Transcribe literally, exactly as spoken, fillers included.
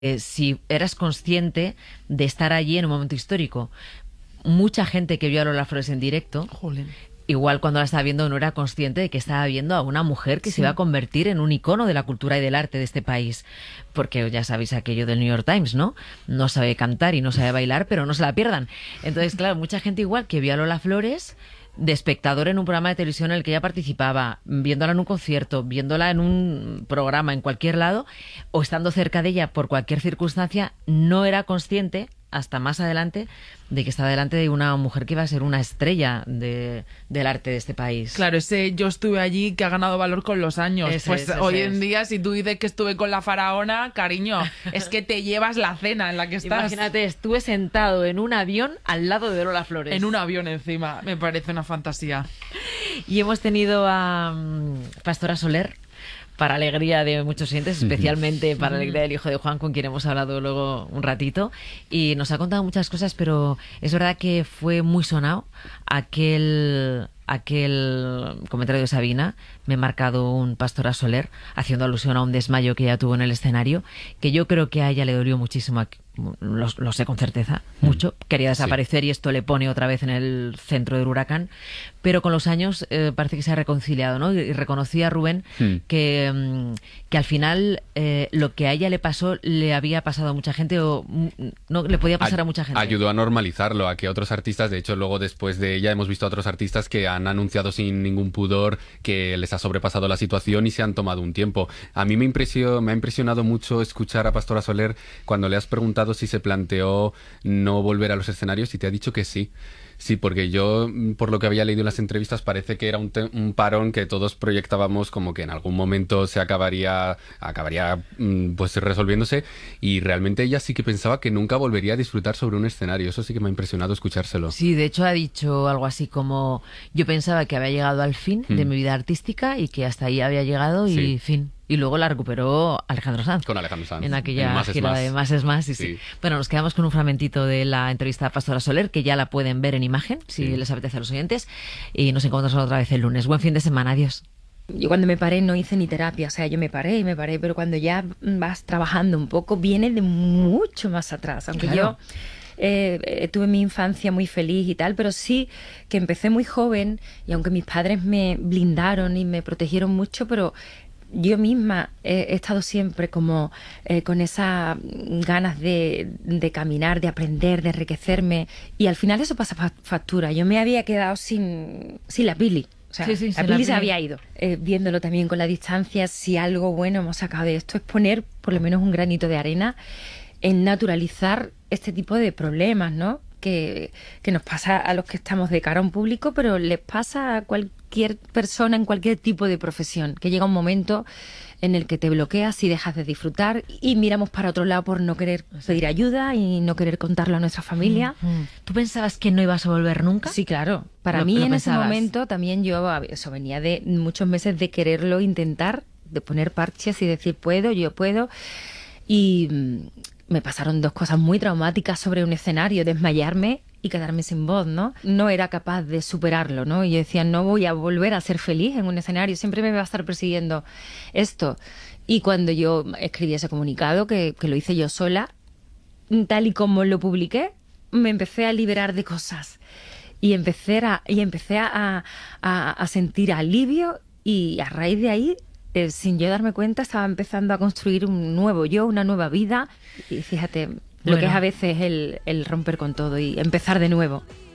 eh, si eras consciente de estar allí en un momento histórico. Mucha gente que vio a Lola Flores en directo, Jolín. igual cuando la estaba viendo no era consciente de que estaba viendo a una mujer que Sí. se iba a convertir en un icono de la cultura y del arte de este país. Porque ya sabéis aquello del New York Times, ¿no? No sabe cantar y no sabe bailar, pero no se la pierdan. Entonces, claro, mucha gente igual que vio a Lola Flores de espectador en un programa de televisión en el que ella participaba, viéndola en un concierto, viéndola en un programa en cualquier lado, o estando cerca de ella por cualquier circunstancia, no era consciente hasta más adelante de que estaba delante de una mujer que iba a ser una estrella de, del arte de este país. Claro, ese yo estuve allí que ha ganado valor con los años. Ese pues es, ese hoy es. en día, si tú dices que estuve con la faraona, cariño, es que te llevas la cena en la que estás. Imagínate, estuve sentado en un avión al lado de Lola Flores. En un avión encima. Me parece una fantasía. Y hemos tenido a um, Pastora Soler, para alegría de muchos oyentes, especialmente para alegría del hijo de Juan, con quien hemos hablado luego un ratito. Y nos ha contado muchas cosas, pero es verdad que fue muy sonado aquel, aquel comentario de Sabina, me he marcado un Pastora Soler, haciendo alusión a un desmayo que ella tuvo en el escenario, que yo creo que a ella le dolió muchísimo, lo, lo sé con certeza, mucho. Quería desaparecer, sí. Y esto le pone otra vez en el centro del huracán. Pero con los años eh, parece que se ha reconciliado, ¿no? Y, y reconocía a Rubén mm. que, mm, que al final eh, lo que a ella le pasó le había pasado a mucha gente o mm, no le podía pasar a, a mucha gente. Ayudó a normalizarlo, a que otros artistas, de hecho luego después de ella hemos visto a otros artistas que han anunciado sin ningún pudor que les ha sobrepasado la situación y se han tomado un tiempo. A mí me, impresionó, me ha impresionado mucho escuchar a Pastora Soler cuando le has preguntado si se planteó no volver a los escenarios y te ha dicho que sí. Sí, porque yo, por lo que había leído en las entrevistas, parece que era un, te- un parón que todos proyectábamos como que en algún momento se acabaría, acabaría pues resolviéndose, y realmente ella sí que pensaba que nunca volvería a disfrutar sobre un escenario. Eso sí que me ha impresionado escuchárselo. Sí, de hecho ha dicho algo así como, yo pensaba que había llegado al fin mm. de mi vida artística y que hasta ahí había llegado y sí. fin. Y luego la recuperó Alejandro Sanz. Con Alejandro Sanz. En aquella en más gira es más. de Más es Más. Sí, sí. Sí. Bueno, nos quedamos con un fragmentito de la entrevista a Pastora Soler, que ya la pueden ver en imagen, si sí. les apetece a los oyentes. Y nos encontramos otra vez el lunes. Buen fin de semana. Adiós. Yo cuando me paré no hice ni terapia. O sea, yo me paré y me paré, pero cuando ya vas trabajando un poco, viene de mucho más atrás. Aunque claro. yo... Eh, tuve mi infancia muy feliz y tal, pero sí que empecé muy joven, y aunque mis padres me blindaron y me protegieron mucho, pero yo misma he, he estado siempre como eh, con esas ganas de, de caminar, de aprender, de enriquecerme, y al final eso pasa factura. Yo me había quedado sin, sin la Pili. O sea, sí, sí, la Pili se había ido. Eh, viéndolo también con la distancia, si algo bueno hemos sacado de esto es poner por lo menos un granito de arena en naturalizar este tipo de problemas, ¿no? Que, que nos pasa a los que estamos de cara a un público, pero les pasa a cualquier persona en cualquier tipo de profesión, que llega un momento en el que te bloqueas y dejas de disfrutar y miramos para otro lado por no querer pedir ayuda y no querer contarlo a nuestra familia. Mm-hmm. ¿Tú pensabas que no ibas a volver nunca? Sí, claro. Para lo, mí lo en pensabas. Ese momento también yo, eso venía de muchos meses de quererlo intentar, de poner parches y decir puedo, yo puedo, y me pasaron dos cosas muy traumáticas sobre un escenario, desmayarme y quedarme sin voz, ¿no? No era capaz de superarlo, ¿no? Y yo decía, no voy a volver a ser feliz en un escenario, siempre me va a estar persiguiendo esto. Y cuando yo escribí ese comunicado, que, que lo hice yo sola, tal y como lo publiqué, me empecé a liberar de cosas. Y empecé a, y empecé a, a, a sentir alivio, y a raíz de ahí, Eh, sin yo darme cuenta, estaba empezando a construir un nuevo yo, una nueva vida. Y fíjate, bueno, lo que es a veces el, el romper con todo y empezar de nuevo.